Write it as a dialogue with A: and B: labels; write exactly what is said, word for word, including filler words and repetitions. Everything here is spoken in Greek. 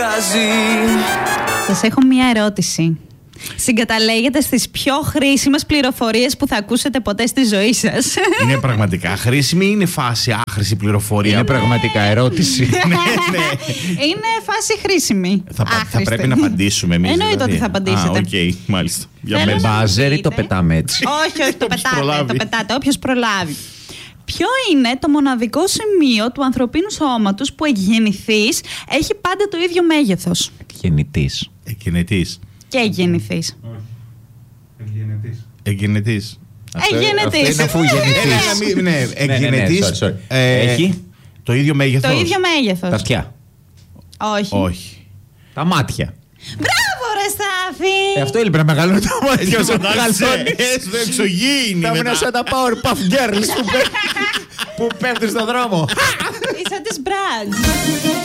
A: Σας έχω μία ερώτηση. Συγκαταλέγετε στις πιο χρήσιμες πληροφορίες που θα ακούσετε ποτέ στη ζωή σας.
B: Είναι πραγματικά χρήσιμη ή είναι φάση άχρηση πληροφορία?
C: Είναι πραγματικά ερώτηση.
B: Ναι, ναι.
A: Είναι φάση χρήσιμη.
B: Θα, πα- θα πρέπει να απαντήσουμε εμείς.
A: Εννοείται
B: δηλαδή.
A: ότι θα απαντήσετε.
B: Α, οκ, okay, μάλιστα. Για
A: Θέλω
B: μένα.
A: να μου
C: Μπάζερ ή
A: πείτε.
C: το πετάμε έτσι?
A: Όχι, όχι, το
B: Όποιος
A: πετάτε,
B: προλάβει.
A: το πετάτε, όποιος προλάβει. Ποιο είναι το μοναδικό σημείο του ανθρωπίνου σώματος που εκγεννηθείς έχει πάντα το ίδιο μέγεθος?
C: Γεννητής.
B: Εκγενετής.
A: Και εκγεννηθείς.
B: Εκγενετής.
C: Αυτό-
A: Εκγεννητής.
C: αυτό είναι αφού γεννηθείς.
B: Ε, ναι, ναι,
C: Ναι, ναι, ναι,
B: εκγενετής.
C: sorry, sorry.
B: ε,
C: Έχει
B: Το ίδιο μέγεθος.
A: Το ίδιο μέγεθος.
C: τα αυτιά.
A: Όχι.
B: Όχι.
C: Τα μάτια.
A: Μπράβο ρε Στάθη!
C: Ε, αυτό έλειπε να μεγαλώνει τα μάτια όσο μεγαλώνει.
B: Στο εξωγήινη
C: Θα ήμουν
B: μετά.
C: σαν τα Powerpuff Girls που πέ- που πέφτουν στον δρόμο.
A: Είσαι της Μπραντ.